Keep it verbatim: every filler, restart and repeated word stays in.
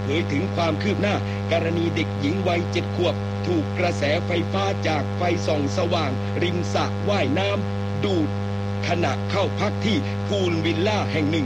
ยถึงความคืบหน้ากรณีเด็กหญิงวัยเจ็ดขวบถูกกระแสไฟฟ้าจากไฟส่องสว่างริมสระว่ายน้ำดูดขณะเข้าพักที่พูลวิลล่าแห่งหนึ่ง